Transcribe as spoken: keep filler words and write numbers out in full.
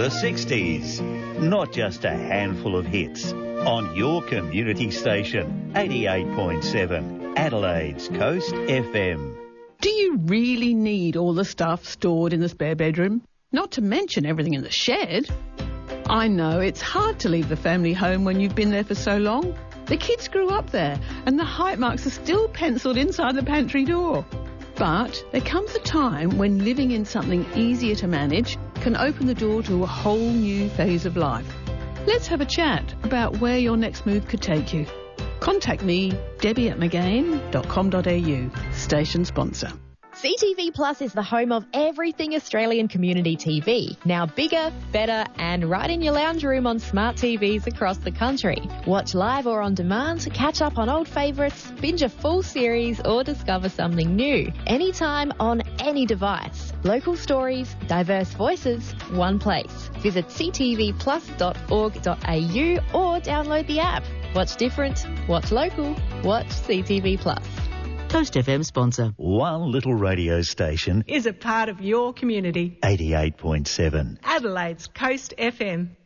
the sixties. Not just a handful of hits. On your community station, eighty-eight point seven, Adelaide's Coast F M. Do you really need all the stuff stored in the spare bedroom? Not to mention everything in the shed. I know it's hard to leave the family home when you've been there for so long. The kids grew up there and the height marks are still penciled inside the pantry door. But there comes a time when living in something easier to manage can open the door to a whole new phase of life. Let's have a chat about where your next move could take you. Contact me, debbie at magain dot com dot a u, station sponsor. C T V Plus is the home of everything Australian community T V. Now bigger, better and right in your lounge room on smart T Vs across the country. Watch live or on demand, catch up on old favourites, binge a full series or discover something new. Anytime on any device. Local stories, diverse voices, one place. Visit c t v plus dot org dot a u or download the app. Watch different, watch local, watch C T V Plus. Coast F M sponsor. One little radio station is a part of your community. eighty-eight point seven. Adelaide's Coast F M.